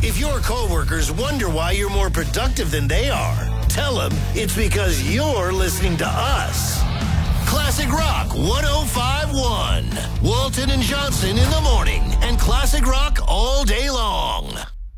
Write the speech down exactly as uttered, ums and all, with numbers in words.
If your coworkers wonder why you're more productive than they are, tell them it's because you're listening to us. Classic Rock one oh five point one. Walton and Johnson in the morning and Classic Rock all day long.